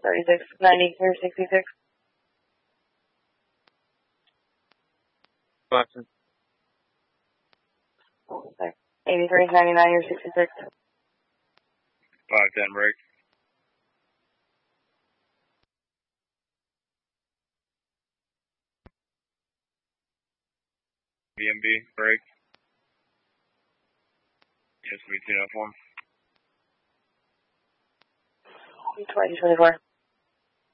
3690, clear 66. Boston. 8399, you're 66. 510 break. BMB break. Yes, we uniform. 2024.